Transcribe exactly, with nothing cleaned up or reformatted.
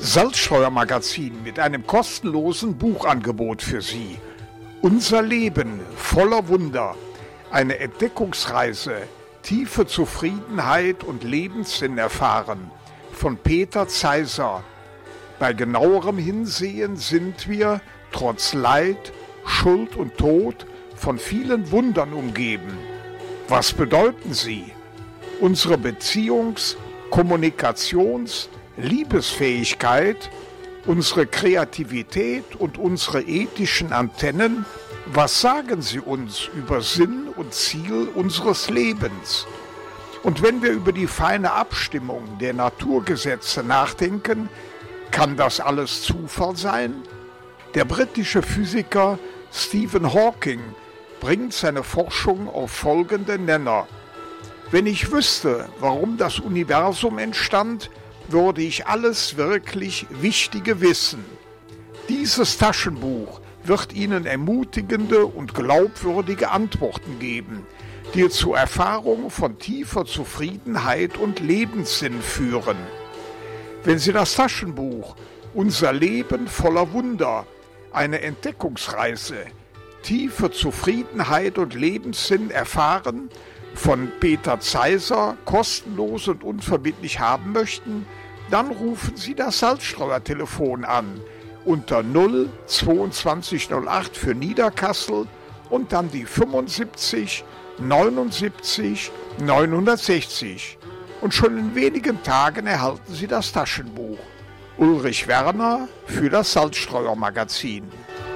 Salzstreuer-Magazin mit einem kostenlosen Buchangebot für Sie. Unser Leben voller Wunder. Eine Entdeckungsreise, tiefe Zufriedenheit und Lebenssinn erfahren. Von Peter Zeiser. Bei genauerem Hinsehen sind wir, trotz Leid, Schuld und Tod, von vielen Wundern umgeben. Was bedeuten sie? Unsere Beziehungs-, Kommunikations-, Liebesfähigkeit, unsere Kreativität und unsere ethischen Antennen, was sagen sie uns über Sinn und Ziel unseres Lebens? Und wenn wir über die feine Abstimmung der Naturgesetze nachdenken, kann das alles Zufall sein? Der britische Physiker Stephen Hawking bringt seine Forschung auf folgende Nenner. Wenn ich wüsste, warum das Universum entstand, würde ich alles wirklich Wichtige wissen. Dieses Taschenbuch wird Ihnen ermutigende und glaubwürdige Antworten geben, die zur Erfahrung von tiefer Zufriedenheit und Lebenssinn führen. Wenn Sie das Taschenbuch Unser Leben voller Wunder, eine Entdeckungsreise, tiefe Zufriedenheit und Lebenssinn erfahren, von Peter Zeiser kostenlos und unverbindlich haben möchten, dann rufen Sie das Salzstreuer-Telefon an unter null zweiundzwanzig null acht für Niederkassel und dann die fünfundsiebzig neunundsiebzig neunhundertsechzig. Und schon in wenigen Tagen erhalten Sie das Taschenbuch. Ulrich Werner für das Salzstreuer-Magazin.